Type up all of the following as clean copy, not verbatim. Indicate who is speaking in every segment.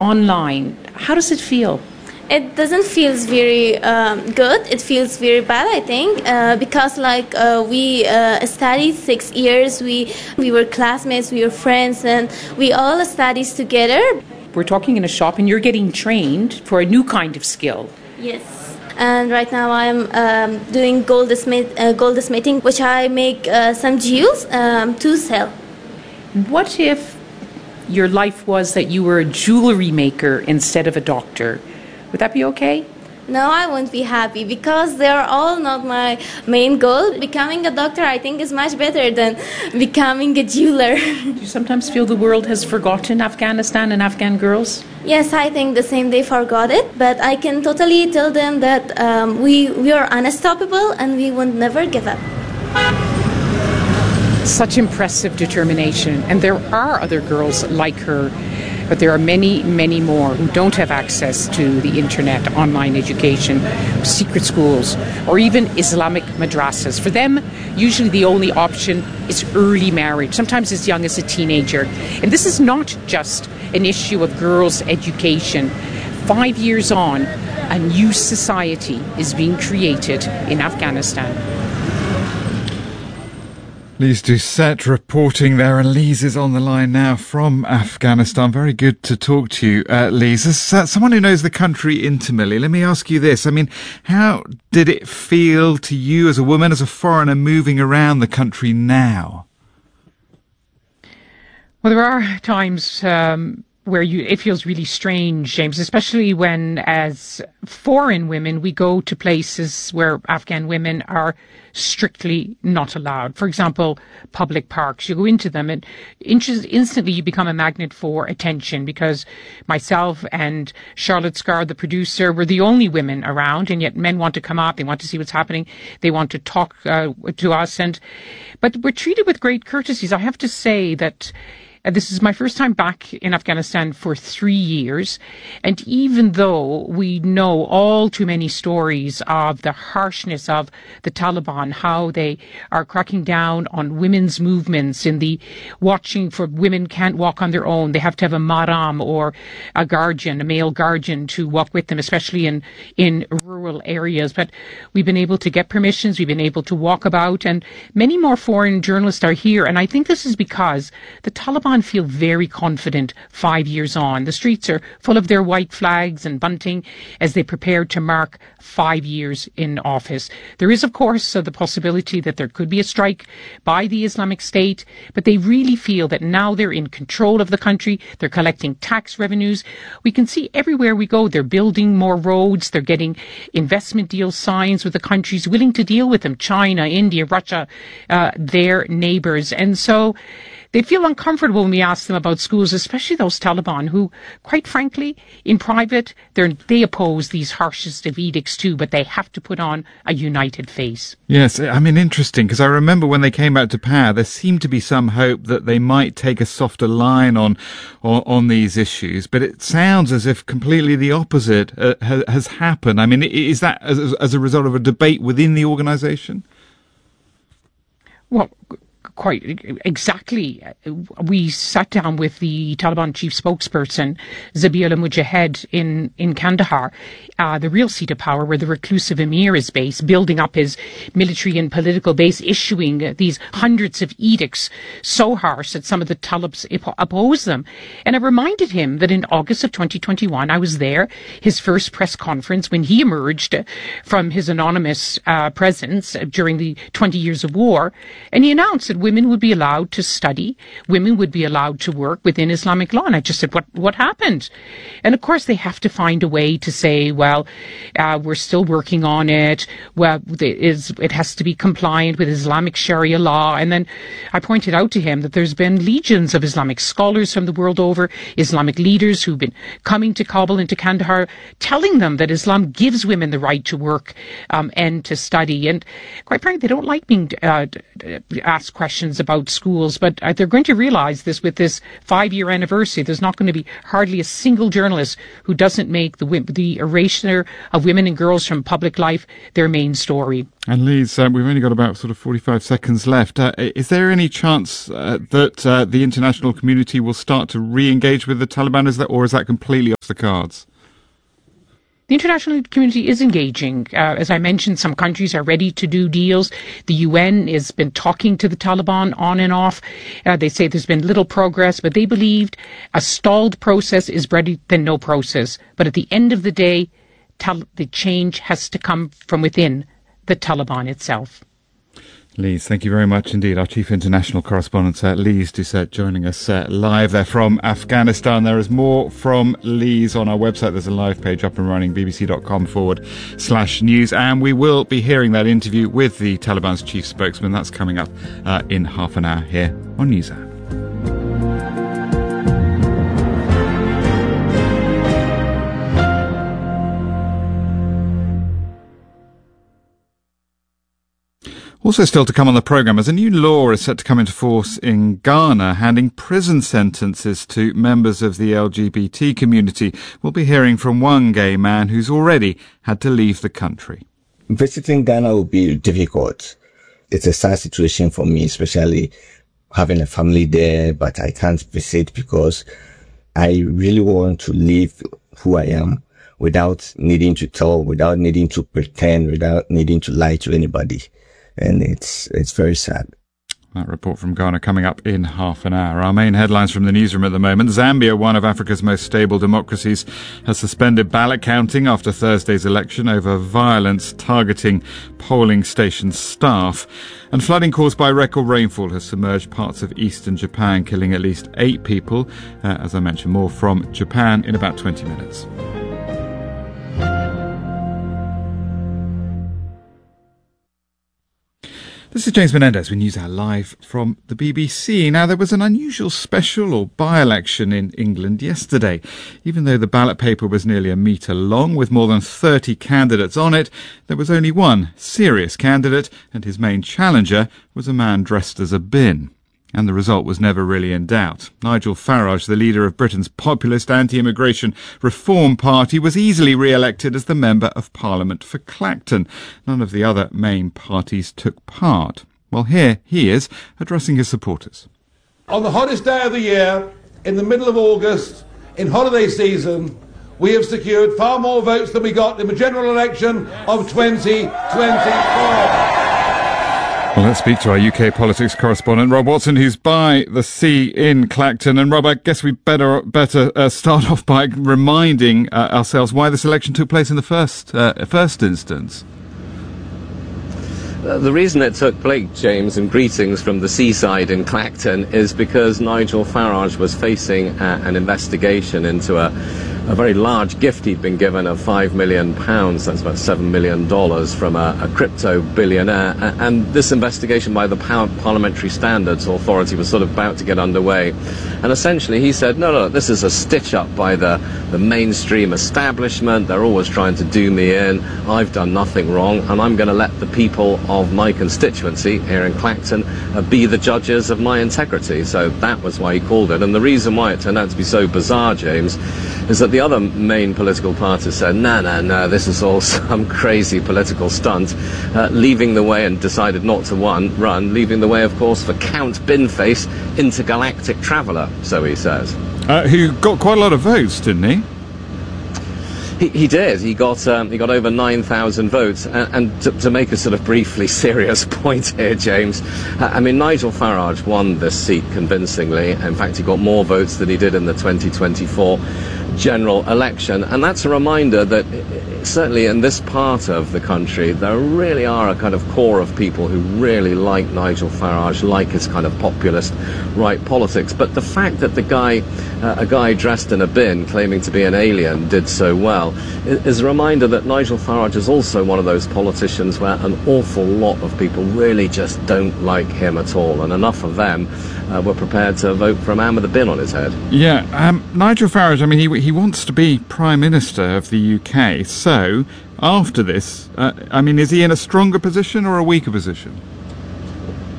Speaker 1: online. How does it feel?
Speaker 2: It doesn't feel very good. It feels very bad, I think, because we studied 6 years. We were classmates, we were friends, and we all studied together.
Speaker 1: We're talking in a shop, and you're getting trained for a new kind of skill.
Speaker 2: Yes. And right now I'm doing goldsmithing, which I make some jewels to sell.
Speaker 1: What if your life was that you were a jewelry maker instead of a doctor? Would that be okay?
Speaker 2: No, I won't be happy because they are all not my main goal. Becoming a doctor, I think, is much better than becoming a jeweler.
Speaker 1: Do you sometimes feel the world has forgotten Afghanistan and Afghan girls?
Speaker 2: Yes, I think the same. They forgot it. But I can totally tell them that we are unstoppable and we will never give up.
Speaker 1: Such impressive determination. And there are other girls like her. But there are many, many more who don't have access to the internet, online education, secret schools, or even Islamic madrasas. For them, usually the only option is early marriage, sometimes as young as a teenager. And this is not just an issue of girls' education. 5 years on, a new society is being created in Afghanistan.
Speaker 3: Lise Doucette reporting there, and Lise is on the line now from Afghanistan. Very good to talk to you, Lise. As someone who knows the country intimately, let me ask you this. I mean, how did it feel to you as a woman, as a foreigner, moving around the country now?
Speaker 4: Well, there are times where it feels really strange, James, especially when, as foreign women, we go to places where Afghan women are strictly not allowed. For example, public parks. You go into them and instantly you become a magnet for attention, because myself and Charlotte Scar, the producer, were the only women around, and yet men want to come up, they want to see what's happening, they want to talk to us, but we're treated with great courtesies. I have to say that this is my first time back in Afghanistan for 3 years. And even though we know all too many stories of the harshness of the Taliban, how they are cracking down on women's movements, in the watching for women can't walk on their own. They have to have a mahram or a guardian, a male guardian, to walk with them, especially in rural areas. But we've been able to get permissions. We've been able to walk about, and many more foreign journalists are here. And I think this is because the Taliban feel very confident 5 years on. The streets are full of their white flags and bunting as they prepare to mark 5 years in office. There is, of course, the possibility that there could be a strike by the Islamic State, but they really feel that now they're in control of the country. They're collecting tax revenues. We can see everywhere we go, they're building more roads. They're getting investment deal signs with the countries willing to deal with them. China, India, Russia, their neighbors. And so they feel uncomfortable when we ask them about schools, especially those Taliban who, quite frankly, in private, they oppose these harshest of edicts too, but they have to put on a united face.
Speaker 3: Yes, I mean, interesting, because I remember when they came out to power, there seemed to be some hope that they might take a softer line on these issues, but it sounds as if completely the opposite has happened. I mean, is that as a result of a debate within the organisation?
Speaker 4: Well, quite exactly. We sat down with the Taliban chief spokesperson, Zabiullah Mujahid, in Kandahar, the real seat of power where the reclusive emir is based, building up his military and political base, issuing these hundreds of edicts so harsh that some of the Talibs oppose them. And I reminded him that in August of 2021, I was there, his first press conference, when he emerged from his anonymous presence during the 20 years of war, and he announced that women would be allowed to study, women would be allowed to work within Islamic law. And I just said, what happened? And of course, they have to find a way to say, well, we're still working on it. Well, it has to be compliant with Islamic Sharia law. And then I pointed out to him that there's been legions of Islamic scholars from the world over, Islamic leaders who've been coming to Kabul and to Kandahar, telling them that Islam gives women the right to work and to study. And quite frankly, they don't like being asked questions questions about schools, but they're going to realise this with this 5-year anniversary. There's not going to be hardly a single journalist who doesn't make the erasure of women and girls from public life their main story.
Speaker 3: And Liz, we've only got about sort of 45 seconds left. Is there any chance that the international community will start to re-engage with the Taliban, or is that completely off the cards?
Speaker 4: The international community is engaging. As I mentioned, some countries are ready to do deals. The UN has been talking to the Taliban on and off. They say there's been little progress, but they believed a stalled process is better than no process. But at the end of the day, the change has to come from within the Taliban itself.
Speaker 3: Lise, thank you very much indeed. Our chief international correspondent, Lise Doucette, joining us live there from Afghanistan. There is more from Lise on our website. There's a live page up and running, bbc.com/news. And we will be hearing that interview with the Taliban's chief spokesman. That's coming up in half an hour here on NewsHour. Also still to come on the programme, as a new law is set to come into force in Ghana, handing prison sentences to members of the LGBT community. We'll be hearing from one gay man who's already had to leave the country.
Speaker 5: Visiting Ghana will be difficult. It's a sad situation for me, especially having a family there, but I can't visit because I really want to live who I am without needing to tell, without needing to pretend, without needing to lie to anybody. And it's very sad.
Speaker 3: That report from Ghana coming up in half an hour. Our main headlines from the newsroom at the moment. Zambia, one of Africa's most stable democracies, has suspended ballot counting after Thursday's election over violence targeting polling station staff. And flooding caused by record rainfall has submerged parts of eastern Japan, killing at least 8 people. As I mentioned, more from Japan in about 20 minutes. This is James Menendez with NewsHour live from the BBC. Now, there was an unusual special or by-election in England yesterday. Even though the ballot paper was nearly a metre long with more than 30 candidates on it, there was only one serious candidate, and his main challenger was a man dressed as a bin. And the result was never really in doubt. Nigel Farage, the leader of Britain's populist anti-immigration Reform Party, was easily re-elected as the Member of Parliament for Clacton. None of the other main parties took part. Well, here he is addressing his supporters.
Speaker 6: On the hottest day of the year, in the middle of August, in holiday season, we have secured far more votes than we got in the general election of 2024.
Speaker 3: Well, let's speak to our UK politics correspondent, Rob Watson, who's by the sea in Clacton. And Rob, I guess we better start off by reminding ourselves why this election took place in the first instance.
Speaker 7: The reason it took place, James, and greetings from the seaside in Clacton, is because Nigel Farage was facing an investigation into a very large gift he'd been given of £5 million, that's about $7 million, from a crypto billionaire. And this investigation by the Parliamentary Standards Authority was sort of about to get underway. And essentially he said, no, this is a stitch-up by the mainstream establishment. They're always trying to do me in. I've done nothing wrong, and I'm going to let the people of my constituency here in Clacton be the judges of my integrity. So that was why he called it. And the reason why it turned out to be so bizarre, James, is that the other main political parties said, no, this is all some crazy political stunt, leaving the way, and decided not to run, leaving the way, of course, for Count Binface, intergalactic traveller, so he says.
Speaker 3: Who got quite a lot of votes, didn't he?
Speaker 7: He did. He got over 9,000 votes. And to make a sort of briefly serious point here, James, I mean, Nigel Farage won this seat convincingly. In fact, he got more votes than he did in the 2024 general election. And that's a reminder that certainly in this part of the country, there really are a kind of core of people who really like Nigel Farage, like his kind of populist right politics. But the fact that a guy dressed in a bin claiming to be an alien did so well is a reminder that Nigel Farage is also one of those politicians where an awful lot of people really just don't like him at all, and enough of them were prepared to vote for a man with a bin on his head.
Speaker 3: Yeah, Nigel Farage, I mean, he wants to be Prime Minister of the UK, so after this, I mean, is he in a stronger position or a weaker position?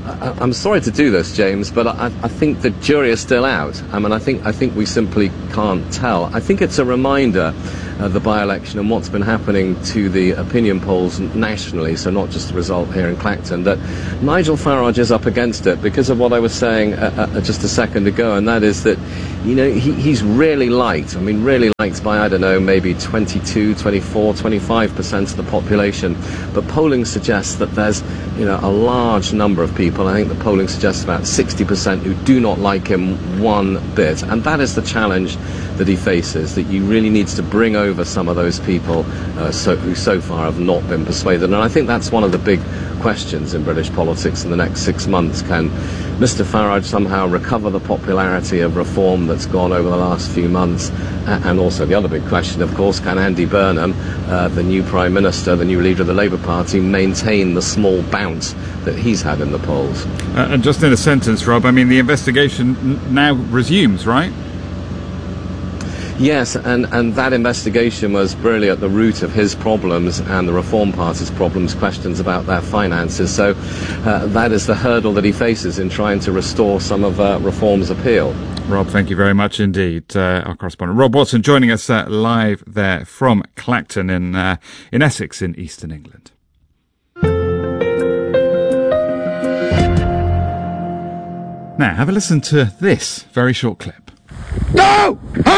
Speaker 7: I'm sorry to do this, James, but I think the jury is still out. I mean, I think we simply can't tell. I think it's a reminder of the by-election and what's been happening to the opinion polls nationally, so not just the result here in Clacton, that Nigel Farage is up against it because of what I was saying just a second ago, and that is that, you know, he's really liked. I mean, really liked by, I don't know, maybe 22, 24, 25% of the population. But polling suggests that there's, you know, a large number of people, I think the polling suggests about 60%, who do not like him one bit. And that is the challenge that he faces, that he really needs to bring over some of those people who so far have not been persuaded. And I think that's one of the big questions in British politics in the next 6 months. Can Mr Farage somehow recover the popularity of reform that's gone over the last few months? And also the other big question, of course, can Andy Burnham, the new Prime Minister, the new leader of the Labour Party, maintain the small bounce that he's had in the polls?
Speaker 3: And just in a sentence, Rob, I mean, the investigation now resumes, right?
Speaker 7: Yes, and that investigation was really at the root of his problems and the Reform Party's problems, questions about their finances. So that is the hurdle that he faces in trying to restore some of Reform's appeal.
Speaker 3: Rob, thank you very much indeed. Our correspondent Rob Watson joining us live there from Clacton in Essex in eastern England. Now, have a listen to this very short clip.
Speaker 6: No!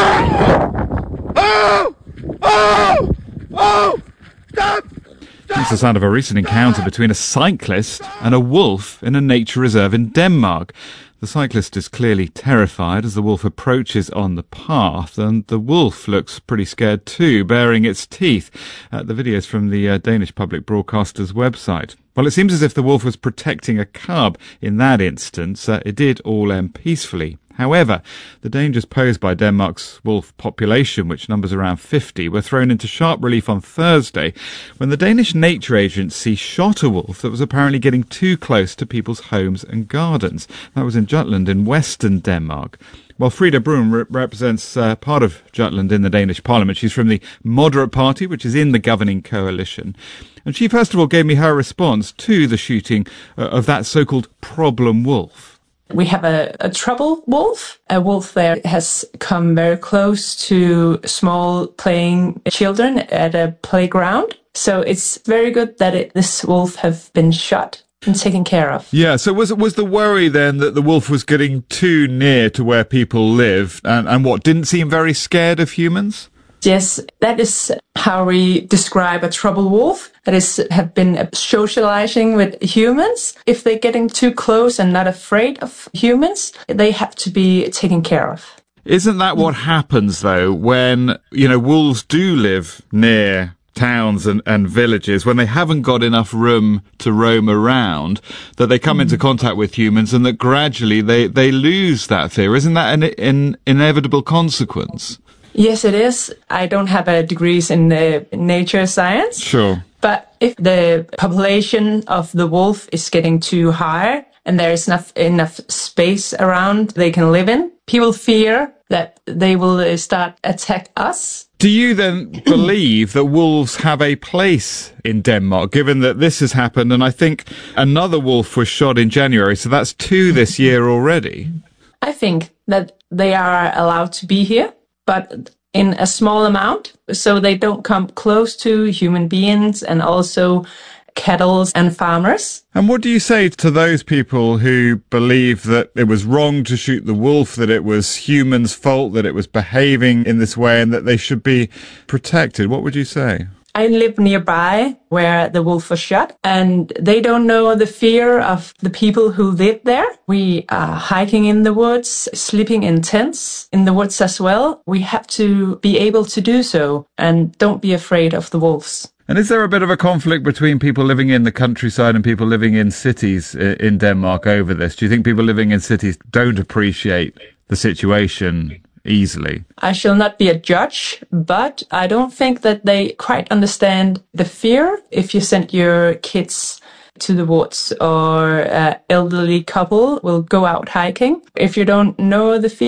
Speaker 6: Oh! Stop!
Speaker 3: It's the sound of a recent encounter between a cyclist and a wolf in a nature reserve in Denmark. The cyclist is clearly terrified as the wolf approaches on the path, and the wolf looks pretty scared too, baring its teeth. The video is from the Danish public broadcaster's website. Well, it seems as if the wolf was protecting a cub in that instance. It did all end peacefully. However, the dangers posed by Denmark's wolf population, which numbers around 50, were thrown into sharp relief on Thursday when the Danish Nature Agency shot a wolf that was apparently getting too close to people's homes and gardens. That was in Jutland in western Denmark. Well, Frida Brun represents part of Jutland in the Danish Parliament. She's from the Moderate Party, which is in the governing coalition. And she first of all gave me her response to the shooting of that so-called problem wolf.
Speaker 8: We have a trouble wolf, a wolf that has come very close to small playing children at a playground. So it's very good that this wolf have been shot and taken care of.
Speaker 3: Yeah, so was the worry then that the wolf was getting too near to where people live and what, didn't seem very scared of humans?
Speaker 8: Yes, that is how we describe a trouble wolf. That is, have been socializing with humans. If they're getting too close and not afraid of humans, they have to be taken care of.
Speaker 3: Isn't that what happens, though, when, you know, wolves do live near towns and villages, when they haven't got enough room to roam around, that they come into contact with humans and that gradually they lose that fear? Isn't that an inevitable consequence?
Speaker 8: Yes, it is. I don't have a degrees in nature science.
Speaker 3: Sure.
Speaker 8: But if the population of the wolf is getting too high and there is not enough space around they can live in, people fear that they will start attack us.
Speaker 3: Do you then believe that wolves have a place in Denmark, given that this has happened and I think another wolf was shot in January, so that's 2 this year already?
Speaker 8: I think that they are allowed to be here, but in a small amount, so they don't come close to human beings and also cattle and farmers.
Speaker 3: And what do you say to those people who believe that it was wrong to shoot the wolf, that it was humans' fault, that it was behaving in this way and that they should be protected? What would you say?
Speaker 8: I live nearby where the wolf was shot, and they don't know the fear of the people who live there. We are hiking in the woods, sleeping in tents in the woods as well. We have to be able to do so and don't be afraid of the wolves.
Speaker 3: And is there a bit of a conflict between people living in the countryside and people living in cities in Denmark over this? Do you think people living in cities don't appreciate the situation easily?
Speaker 8: I shall not be a judge, but I don't think that they quite understand the fear if you send your kids to the woods or an elderly couple will go out hiking. If you don't know the fear,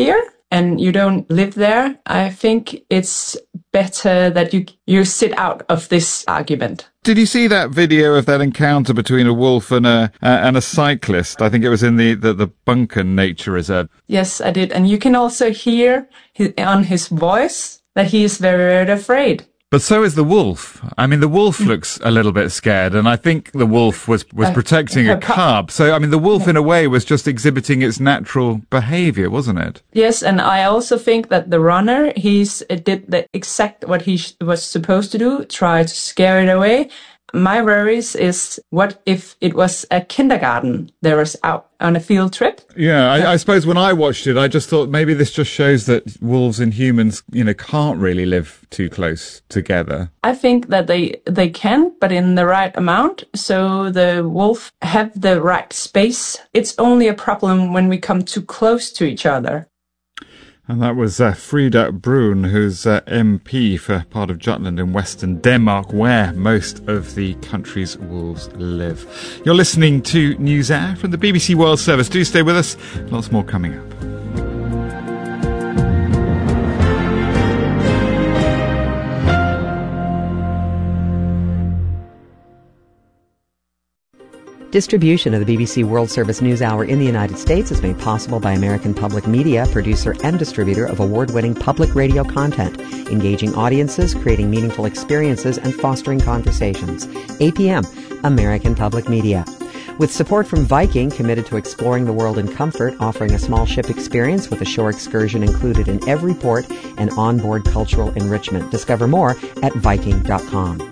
Speaker 8: and you don't live there, I think it's better that you sit out of this argument.
Speaker 3: Did you see that video of that encounter between a wolf and a cyclist? I think it was in the Bunken Nature Reserve.
Speaker 8: Yes, I did. And you can also hear on his voice that he is very, very afraid.
Speaker 3: But so is the wolf. I mean, the wolf looks a little bit scared, and I think the wolf was protecting a cub. So, I mean, the wolf in a way was just exhibiting its natural behavior, wasn't it?
Speaker 8: Yes, and I also think that the runner, did the exact what he was supposed to do, try to scare it away. My worries is, what if it was a kindergarten that was out on a field trip?
Speaker 3: Yeah, I suppose when I watched it, I just thought maybe this just shows that wolves and humans, can't really live too close together.
Speaker 8: I think that they can, but in the right amount. So the wolf have the right space. It's only a problem when we come too close to each other.
Speaker 3: And that was Frida Brun, who's MP for part of Jutland in Western Denmark, where most of the country's wolves live. You're listening to News Air from the BBC World Service. Do stay with us. Lots more coming up.
Speaker 9: Distribution of the BBC World Service News Hour in the United States is made possible by American Public Media, producer and distributor of award-winning public radio content, engaging audiences, creating meaningful experiences, and fostering conversations. APM, American Public Media. With support from Viking, committed to exploring the world in comfort, offering a small ship experience with a shore excursion included in every port and onboard cultural enrichment. Discover more at Viking.com.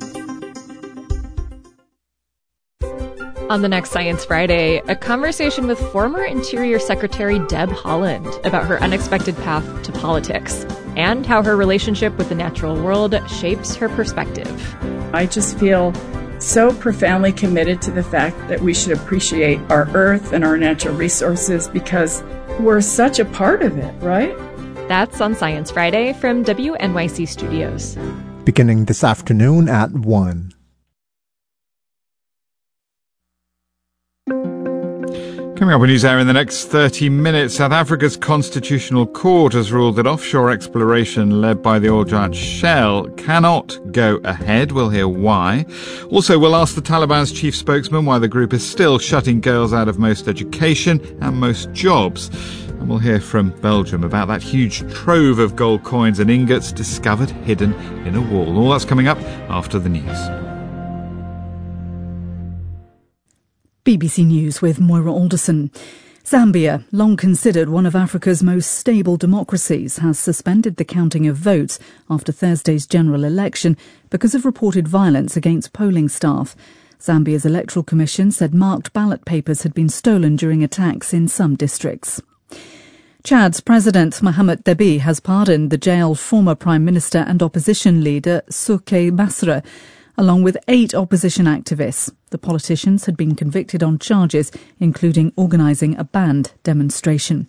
Speaker 10: On the next Science Friday, a conversation with former Interior Secretary Deb Haaland about her unexpected path to politics and how her relationship with the natural world shapes her perspective.
Speaker 11: I just feel so profoundly committed to the fact that we should appreciate our Earth and our natural resources because we're such a part of it, right?
Speaker 10: That's on Science Friday from WNYC Studios.
Speaker 12: Beginning this afternoon at 1.
Speaker 3: Coming up on News Hour in the next 30 minutes, South Africa's Constitutional Court has ruled that offshore exploration led by the oil giant Shell cannot go ahead. We'll hear why. Also, we'll ask the Taliban's chief spokesman why the group is still shutting girls out of most education and most jobs. And we'll hear from Belgium about that huge trove of gold coins and ingots discovered hidden in a wall. All that's coming up after the news.
Speaker 13: BBC News with Moira Alderson. Zambia, long considered one of Africa's most stable democracies, has suspended the counting of votes after Thursday's general election because of reported violence against polling staff. Zambia's Electoral Commission said marked ballot papers had been stolen during attacks in some districts. Chad's President Mohamed Deby has pardoned the jailed former Prime Minister and opposition leader Souké Masra, along with 8 opposition activists. The politicians had been convicted on charges, including organising a banned demonstration.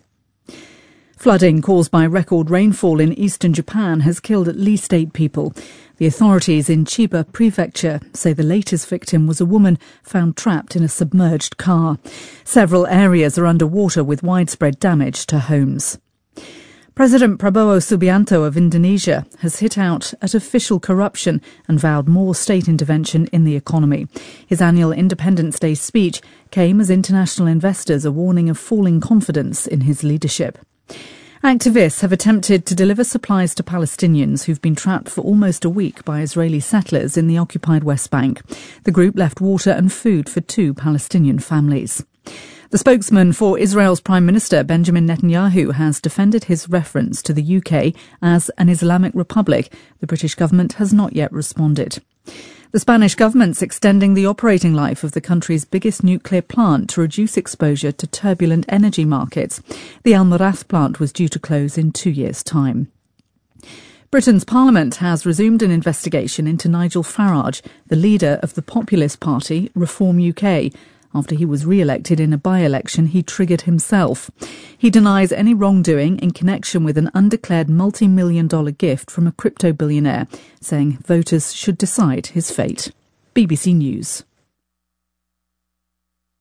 Speaker 13: Flooding caused by record rainfall in eastern Japan has killed at least 8 people. The authorities in Chiba Prefecture say the latest victim was a woman found trapped in a submerged car. Several areas are underwater with widespread damage to homes. President Prabowo Subianto of Indonesia has hit out at official corruption and vowed more state intervention in the economy. His annual Independence Day speech came as international investors are warning of falling confidence in his leadership. Activists have attempted to deliver supplies to Palestinians who've been trapped for almost a week by Israeli settlers in the occupied West Bank. The group left water and food for 2 Palestinian families. The spokesman for Israel's Prime Minister, Benjamin Netanyahu, has defended his reference to the UK as an Islamic republic. The British government has not yet responded. The Spanish government's extending the operating life of the country's biggest nuclear plant to reduce exposure to turbulent energy markets. The Almaraz plant was due to close in 2 years' time. Britain's Parliament has resumed an investigation into Nigel Farage, the leader of the populist party Reform UK. After he was re-elected in a by-election he triggered himself. He denies any wrongdoing in connection with an undeclared multi-million-dollar gift from a crypto billionaire, saying voters should decide his fate. BBC News.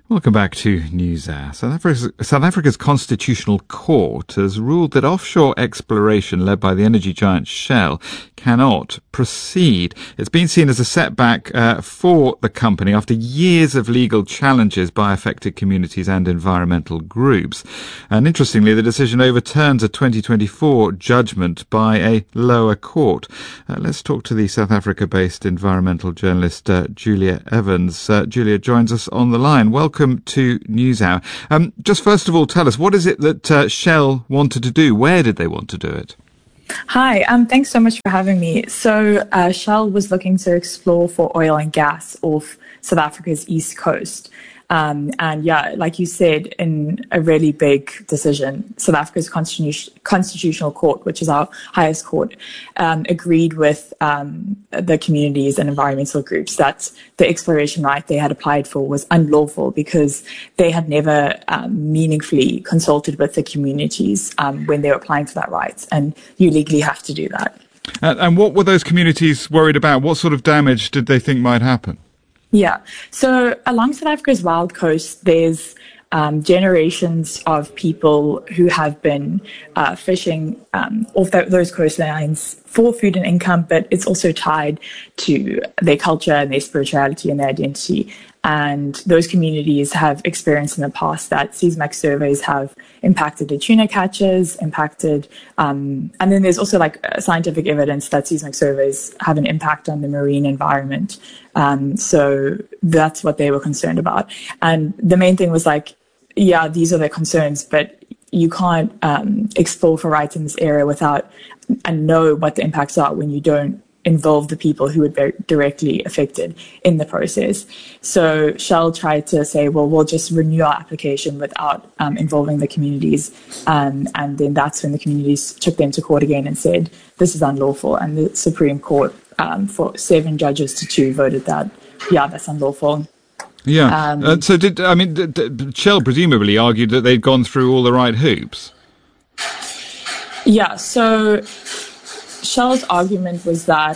Speaker 3: Welcome back to NewsHour. South Africa's Constitutional Court has ruled that offshore exploration led by the energy giant Shell cannot proceed. It's been seen as a setback for the company after years of legal challenges by affected communities and environmental groups. And interestingly, the decision overturns a 2024 judgment by a lower court. Let's talk to the South Africa-based environmental journalist Julia Evans. Julia joins us on the line. Welcome to NewsHour. Just first of all, tell us, what is it that Shell wanted to do? Where did they want to do it?
Speaker 14: Hi, thanks so much for having me. So Shell was looking to explore for oil and gas off South Africa's east coast. And yeah, like you said, in a really big decision, South Africa's Constitutional Court, which is our highest court, agreed with the communities and environmental groups that the exploration right they had applied for was unlawful because they had never meaningfully consulted with the communities when they were applying for that right. And you legally have to do that.
Speaker 3: And what were those communities worried about? What sort of damage did they think might happen?
Speaker 14: Yeah. So along South Africa's wild coast, there's generations of people who have been fishing off those coastlines for food and income, but it's also tied to their culture and their spirituality and their identity. And those communities have experienced in the past that seismic surveys have impacted the tuna catches, and then there's also scientific evidence that seismic surveys have an impact on the marine environment. So that's what they were concerned about. And the main thing was yeah, these are their concerns, but you can't explore for rights in this area without and know what the impacts are when you don't involve the people who would be directly affected in the process. So Shell tried to say, well, we'll just renew our application without involving the communities. And then that's when the communities took them to court again and said, this is unlawful. And the Supreme Court, for 7 judges to 2, voted that, yeah, that's unlawful.
Speaker 3: Yeah. So did Shell presumably argued that they'd gone through all the right hoops?
Speaker 14: Yeah, so Shell's argument was that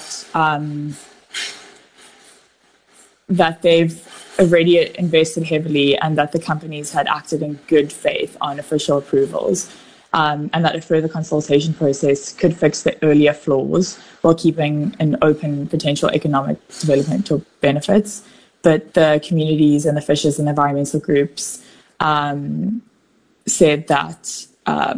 Speaker 14: that they've already invested heavily and that the companies had acted in good faith on official approvals, and that a further consultation process could fix the earlier flaws while keeping an open potential economic developmental benefits. But the communities and the fishers and environmental groups said that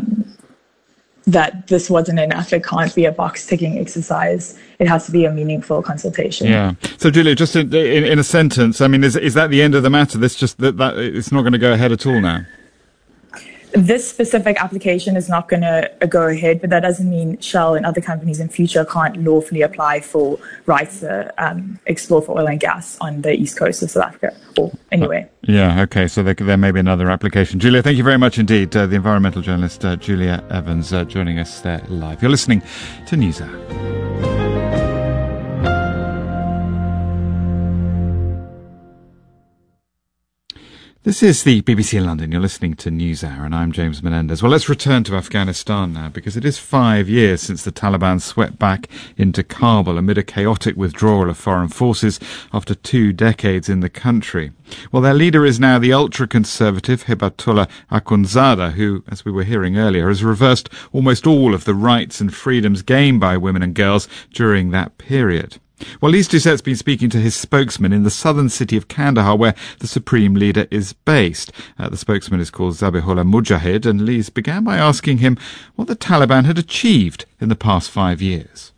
Speaker 14: that this wasn't enough. It can't be a box-ticking exercise. It has to be a meaningful consultation.
Speaker 3: Yeah. So, Julia, just in a sentence, I mean, is that the end of the matter? This just that it's not going to go ahead at all now?
Speaker 14: This specific application is not going to go ahead, but that doesn't mean Shell and other companies in future can't lawfully apply for rights to explore for oil and gas on the east coast of South Africa or anywhere.
Speaker 3: Yeah, okay, so there may be another application. Julia, thank you very much indeed. The environmental journalist Julia Evans joining us there live. You're listening to NewsHour. This is the BBC in London. You're listening to NewsHour, and I'm James Menendez. Well, let's return to Afghanistan now, because it is 5 years since the Taliban swept back into Kabul amid a chaotic withdrawal of foreign forces after 2 decades in the country. Well, their leader is now the ultra-conservative Hibatullah Akhundzada, who, as we were hearing earlier, has reversed almost all of the rights and freedoms gained by women and girls during that period. Well, Lise Doucette's been speaking to his spokesman in the southern city of Kandahar, where the supreme leader is based. The spokesman is called Zabihullah Mujahid, and Lise began by asking him what the Taliban had achieved in the past 5 years.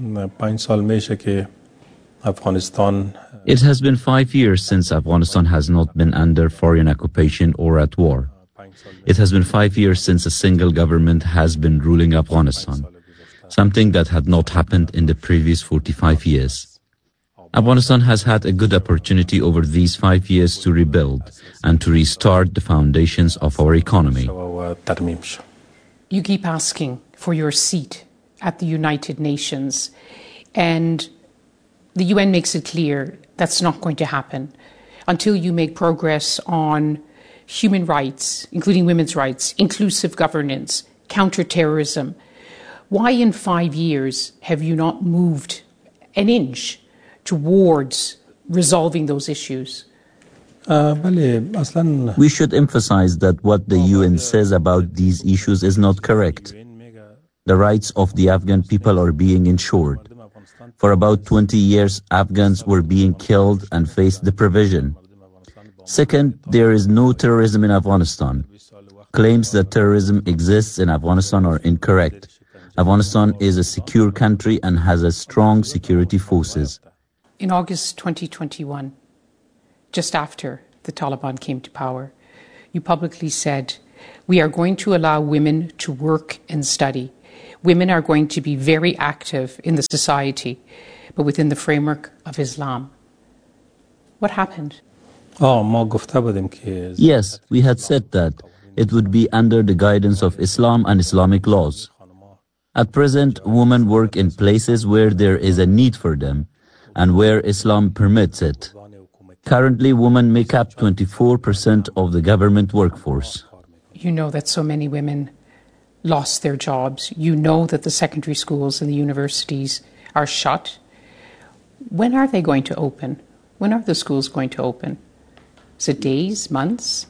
Speaker 15: It has been 5 years since Afghanistan has not been under foreign occupation or at war. It has been 5 years since a single government has been ruling Afghanistan, something that had not happened in the previous 45 years. Afghanistan has had a good opportunity over these 5 years to rebuild and to restart the foundations of our economy.
Speaker 1: You keep asking for your seat at the United Nations, and the UN makes it clear that's not going to happen until you make progress on human rights, including women's rights, inclusive governance, counter-terrorism. Why in 5 years have you not moved an inch towards resolving those issues?
Speaker 15: We should emphasize that what the UN says about these issues is not correct. The rights of the Afghan people are being ensured. For about 20 years, Afghans were being killed and faced deprivation. Second, there is no terrorism in Afghanistan. Claims that terrorism exists in Afghanistan are incorrect. Afghanistan is a secure country and has a strong security forces.
Speaker 1: In August 2021, just after the Taliban came to power, you publicly said, "We are going to allow women to work and study. Women are going to be very active in the society, but within the framework of Islam." What happened?
Speaker 15: Yes, we had said that. It would be under the guidance of Islam and Islamic laws. At present, women work in places where there is a need for them and where Islam permits it. Currently, women make up 24% of the government workforce.
Speaker 1: You know that so many women lost their jobs. You know that the secondary schools and the universities are shut. When are they going to open? When are the schools going to open? Is it days, months?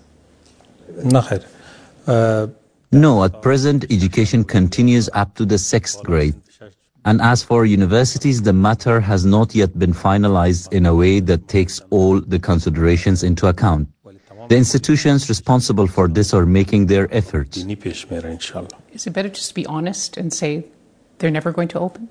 Speaker 15: No, at present, education continues up to the 6th grade. And as for universities, the matter has not yet been finalized in a way that takes all the considerations into account. The institutions responsible for this are making their efforts.
Speaker 1: Is it better just to be honest and say they're never going to open?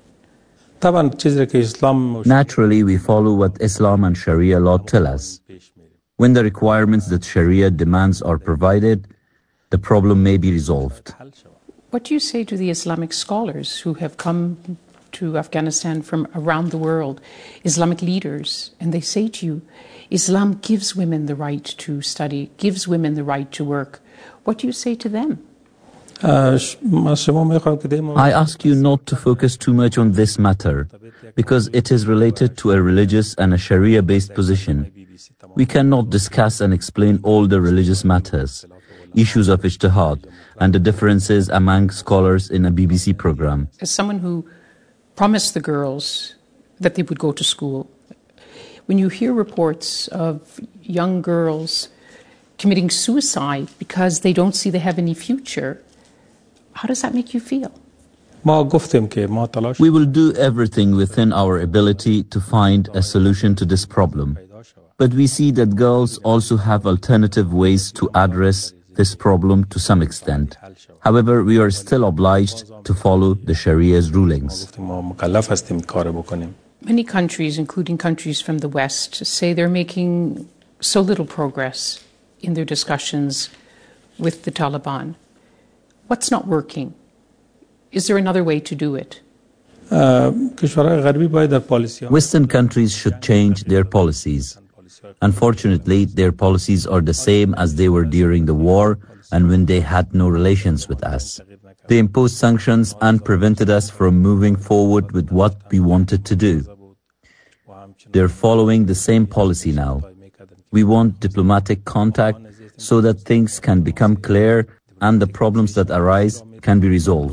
Speaker 15: Naturally, we follow what Islam and Sharia law tell us. When the requirements that Sharia demands are provided, the problem may be resolved.
Speaker 1: What do you say to the Islamic scholars who have come to Afghanistan from around the world, Islamic leaders, and they say to you, Islam gives women the right to study, gives women the right to work. What do you say to them?
Speaker 15: I ask you not to focus too much on this matter, because it is related to a religious and a Sharia-based position. We cannot discuss and explain all the religious matters, issues of ijtihad, and the differences among scholars in a BBC program.
Speaker 1: As someone who promised the girls that they would go to school, when you hear reports of young girls committing suicide because they don't see they have any future, how does that make you feel?
Speaker 15: We will do everything within our ability to find a solution to this problem. But we see that girls also have alternative ways to address this problem to some extent. However, we are still obliged to follow the Sharia's rulings.
Speaker 1: Many countries, including countries from the West, say they're making so little progress in their discussions with the Taliban. What's not working? Is there another way to do it?
Speaker 15: Western countries should change their policies. Unfortunately, their policies are the same as they were during the war and when they had no relations with us. They imposed sanctions and prevented us from moving forward with what we wanted to do. They're following the same policy now. We want diplomatic contact so that things can become clear and the problems that arise can be resolved.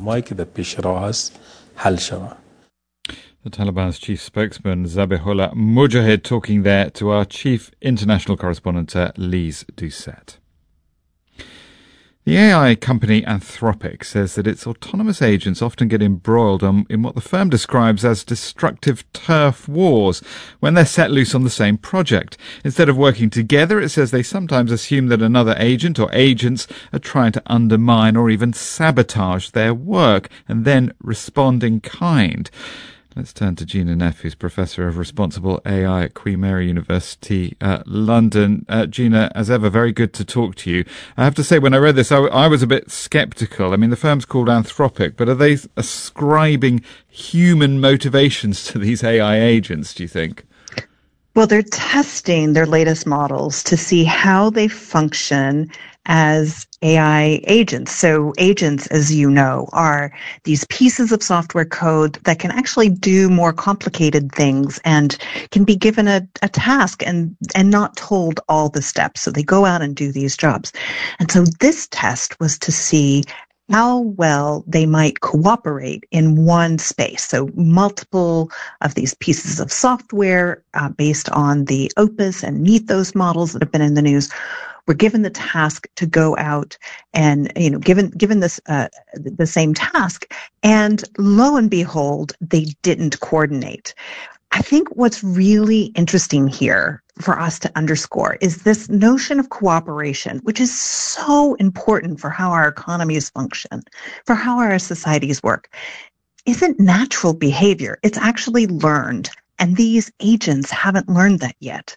Speaker 3: The Taliban's chief spokesman, Zabihullah Mujahid, talking there to our chief international correspondent, Lise Doucette. The AI company Anthropic says that its autonomous agents often get embroiled in what the firm describes as destructive turf wars when they're set loose on the same project. Instead of working together, it says they sometimes assume that another agent or agents are trying to undermine or even sabotage their work and then respond in kind. Let's turn to Gina Neff, who's Professor of Responsible AI at Queen Mary University, London. Gina, as ever, very good to talk to you. I have to say, when I read this, I was a bit sceptical. I mean, the firm's called Anthropic, but are they ascribing human motivations to these AI agents, do you think?
Speaker 16: Well, they're testing their latest models to see how they function as AI agents. So agents, as you know, are these pieces of software code that can actually do more complicated things and can be given a task and not told all the steps. So they go out and do these jobs. And so this test was to see how well they might cooperate in one space. So multiple of these pieces of software based on the Opus and Mythos models that have been in the news were given the task to go out and, given this the same task, and lo and behold, they didn't coordinate. I think what's really interesting here for us to underscore is this notion of cooperation, which is so important for how our economies function, for how our societies work, isn't natural behavior. It's actually learned. And these agents haven't learned that yet.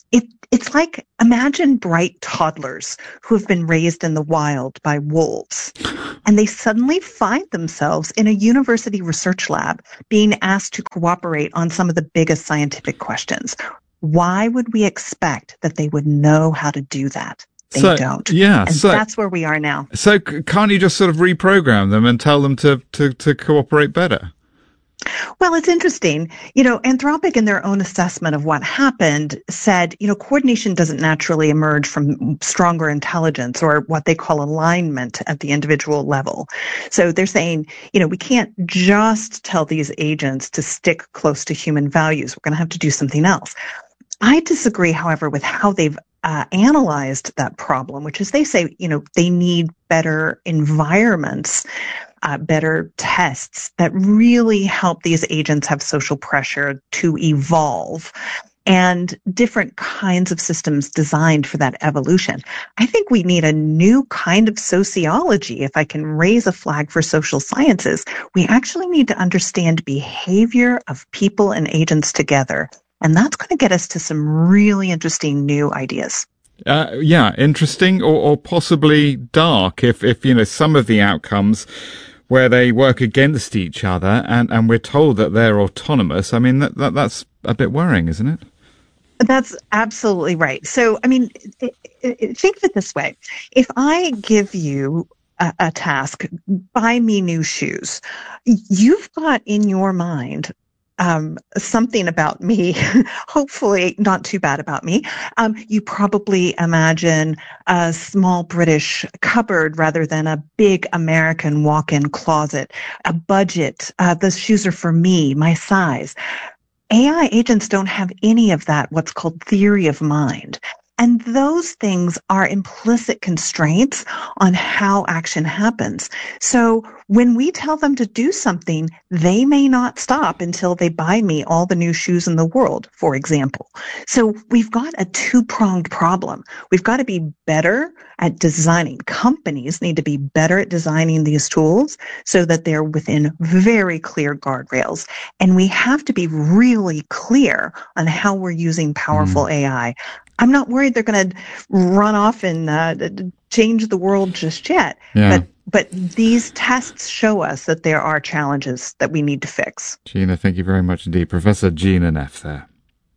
Speaker 16: It's like, imagine bright toddlers who have been raised in the wild by wolves, and they suddenly find themselves in a university research lab being asked to cooperate on some of the biggest scientific questions. Why would we expect that they would know how to do that? They don't.
Speaker 3: Yeah.
Speaker 16: And that's where we are now.
Speaker 3: So can't you just sort of reprogram them and tell them to cooperate better?
Speaker 16: Well, it's interesting. Anthropic in their own assessment of what happened said, coordination doesn't naturally emerge from stronger intelligence or what they call alignment at the individual level. So they're saying, we can't just tell these agents to stick close to human values. We're going to have to do something else. I disagree, however, with how they've analyzed that problem, which is they say, they need better environments, better tests that really help these agents have social pressure to evolve, and different kinds of systems designed for that evolution. I think we need a new kind of sociology. If I can raise a flag for social sciences, we actually need to understand behavior of people and agents together. And that's going to get us to some really interesting new ideas.
Speaker 3: Interesting or possibly dark if some of the outcomes where they work against each other and we're told that they're autonomous. I mean, that's a bit worrying, isn't it?
Speaker 16: That's absolutely right. So, think of it this way. If I give you a task, buy me new shoes, you've got in your mind something about me, hopefully not too bad about me. You probably imagine a small British cupboard rather than a big American walk-in closet, a budget. Those shoes are for me, my size. AI agents don't have any of that, what's called theory of mind. And those things are implicit constraints on how action happens. So when we tell them to do something, they may not stop until they buy me all the new shoes in the world, for example. So we've got a two-pronged problem. We've got to be better at designing. Companies need to be better at designing these tools so that they're within very clear guardrails. And we have to be really clear on how we're using powerful AI. I'm not worried they're going to run off and change the world just yet.
Speaker 3: Yeah.
Speaker 16: But these tests show us that there are challenges that we need to fix.
Speaker 3: Gina, thank you very much indeed. Professor Gina Neff there.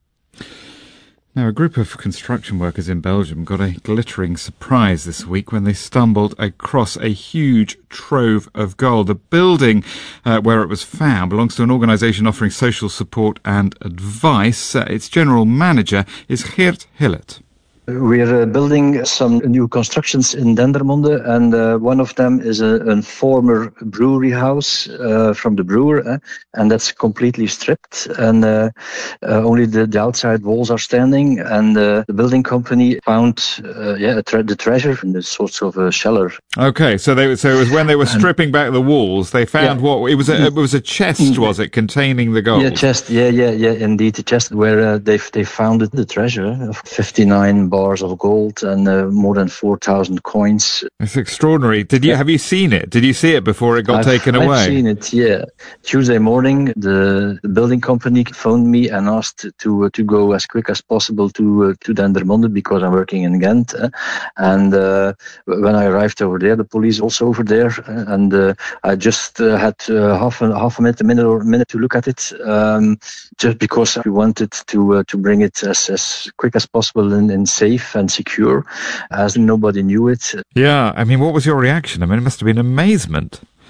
Speaker 3: Now, a group of construction workers in Belgium got a glittering surprise this week when they stumbled across a huge trove of gold. The building where it was found belongs to an organisation offering social support and advice. Its general manager is Geert Hillet.
Speaker 17: We're building some new constructions in Dendermonde, and one of them is a former brewery house from the brewer, and that's completely stripped, and only the outside walls are standing, and the building company found the treasure in this sort of a cellar.
Speaker 3: Okay, so it was when they were stripping back the walls, they found what it was a chest, was it, containing the gold?
Speaker 17: Yeah, chest. Yeah, indeed, the chest where they found the treasure of 59 bars of gold and more than 4,000 coins.
Speaker 3: It's extraordinary. Have you seen it? Did you see it before it got taken away?
Speaker 17: I've seen it, yeah. Tuesday morning, the building company phoned me and asked to go as quick as possible to Dendermonde because I'm working in Ghent. And when I arrived over there, the police also over there, and I just had half a minute to look at it, just because we wanted to bring it as quick as possible and safe and secure, as nobody knew it.
Speaker 3: Yeah, I mean, what was your reaction? I mean, it must have been amazement.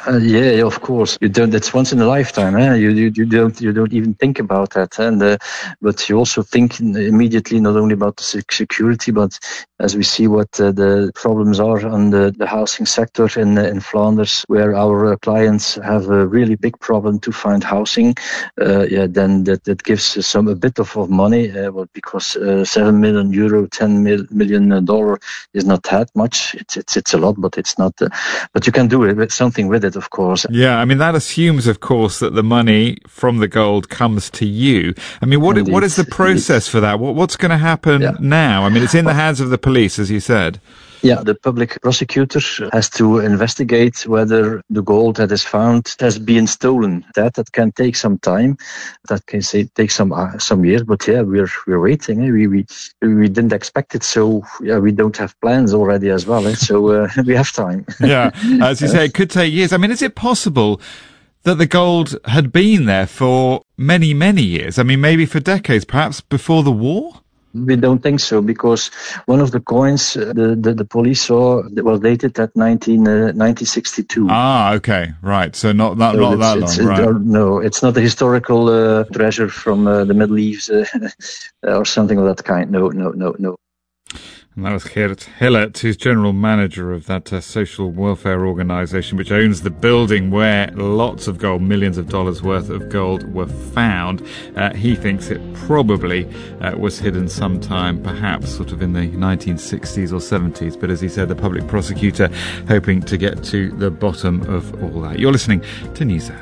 Speaker 17: Yeah, of course. You don't. That's once in a lifetime. You don't even think about that. And but you also think immediately not only about the security, but as we see what the problems are on the housing sector in Flanders, where our clients have a really big problem to find housing. Then that gives a bit of money. Because €7 million, $10 million is not that much. It's a lot, but it's not. But you can do it with something with it, of course.
Speaker 3: Yeah, I mean that assumes, of course, that the money from the gold comes to you. I mean, what is the process for that? What's going to happen now? I mean, it's in the hands of the police, as you said.
Speaker 17: Yeah, the public prosecutor has to investigate whether the gold that is found has been stolen. That can take some time. That can take some years. But yeah, we're waiting. We didn't expect it, so yeah, we don't have plans already as well. So we have time.
Speaker 3: Yeah, as you say, it could take years. I mean, is it possible that the gold had been there for many, many years? I mean, maybe for decades, perhaps before the war?
Speaker 17: We don't think so, because one of the coins the police saw was dated at 1962.
Speaker 3: Ah, okay, right. So not that long, right?
Speaker 17: No, it's not a historical treasure from the Middle East or something of that kind. No.
Speaker 3: And that was Geert Hillert, who's general manager of that social welfare organisation, which owns the building where lots of gold, millions of dollars worth of gold, were found. He thinks it probably was hidden sometime, perhaps sort of in the 1960s or 70s. But as he said, the public prosecutor hoping to get to the bottom of all that. You're listening to NewsHour.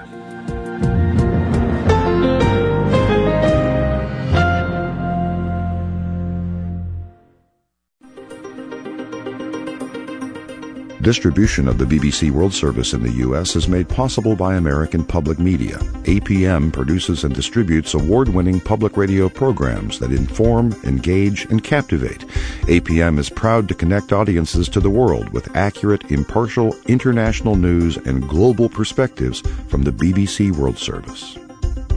Speaker 18: Distribution of the BBC World Service in the U.S. is made possible by American Public Media. APM produces and distributes award-winning public radio programs that inform, engage, and captivate. APM is proud to connect audiences to the world with accurate, impartial, international news and global perspectives from the BBC World Service.